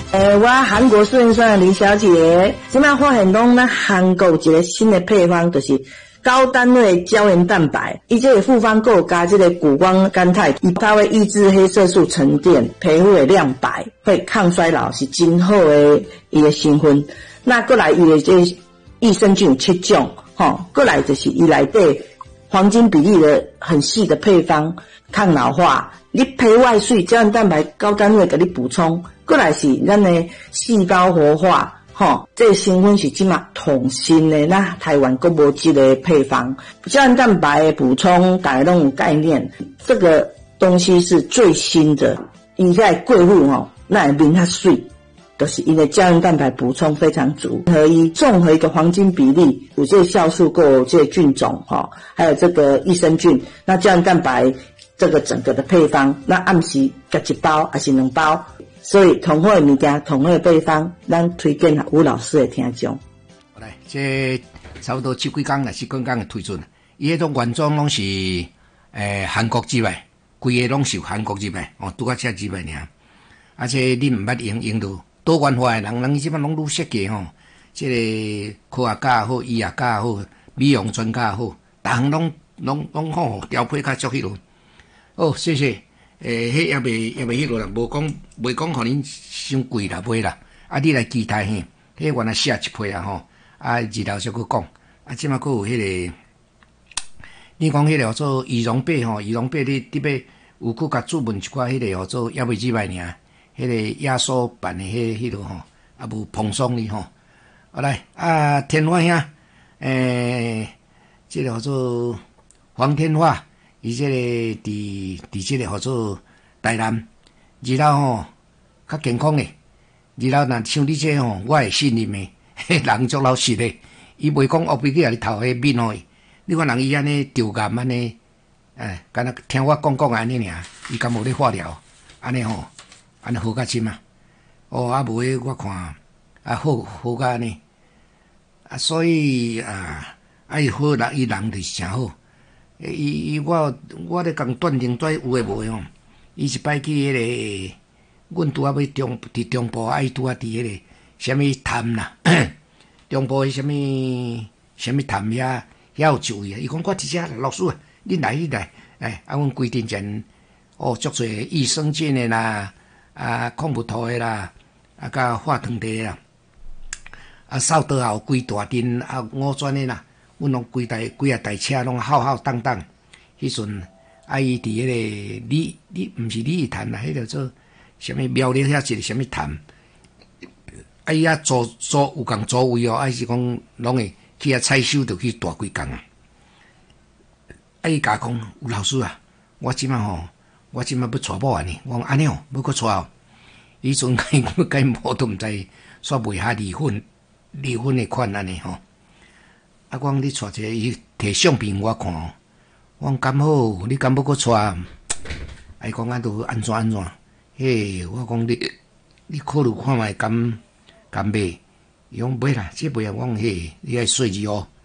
我韩国顺酸的林小姐，即摆发现讲，咱韩国有一个新的配方，就是高单位胶原蛋白，伊这个复方还有加这个谷胱甘肽，它会抑制黑色素沉淀，皮肤会亮白，会抗衰老，是真好的伊的成分。那过来伊的这益生菌有7种，过来就是伊内底黄金比例的很细的配方，抗老化。你皮外水胶原蛋白高单位给你补充，过来是咱的细胞活化，这个成分是即马统新的，那台湾国无这个配方，胶原蛋白的补充大家都有概念，这个东西是最新的，伊在贵妇那会面较水，就是因为胶原蛋白补充非常足，综合一个黄金比例，有这个酵素，够有这个菌种还有这个益生菌，那胶原蛋白这个整个的配方，那暗时各一包还是2包，所以同好的物件，同好的配方，咱推荐给吴老师的听众。 好来，这差不多7几天啦，10几天的推出，伊迄种原装拢是韩国制的，规个拢是韩国制的，拄啊遮制的尔。而且你毋捌用到多元化的人即摆拢愈设计即个科学家也好，医学家也好，美容专家也好，逐项拢好，调配较足迄落。谢谢。迄也袂迄落啦，袂讲互恁伤贵啦，买啦。你来期待迄原来写一批啊日后再去讲。即摆佫有迄个，你讲迄个做羽绒被羽绒被你要有佫甲注文一寡迄个做也袂几摆尔，迄个压缩版的迄落无蓬松哩好来天花兄，即个做黄天化。伊即个伫即个做台南，日后较健康诶。日后若像你这我会信任诶，人足老实诶。伊袂讲乌边去你头迄面你看人伊安尼丢癌安尼，敢若听我讲安尼尔，伊敢无咧化疗，安尼安尼好甲深啊。无诶，我看好甲安尼。所以伊好人伊人就是诚好。我咧讲断定跩有诶无诶伊一摆去迄个，阮拄要伫中部，伊拄伫迄个啥物潭啦，中部诶啥物潭遐有一位伊讲我伫遮老师，恁来迄来，阮规定前足侪益生菌诶啦，矿物头诶啦，甲化糖茶啦，扫倒后规大阵5转诶啦。阮拢规啊台车拢浩浩荡荡，迄阵伊伫迄个你毋是李潭啦，迄个做啥物苗栗遐一个啥物潭，伊租有共租位是讲拢会去采收着去大几工伊甲讲有老师啊，我即摆要娶某安尼，我讲安尼要搁娶伊阵我甲伊摸都毋知煞卖下离婚诶款安尼我讲你娶一个，伊摕相片我看我讲敢好，你敢要搁娶？伊讲都安怎？我讲你考虑看觅敢买？伊讲买啦，这买啊！我讲你爱细致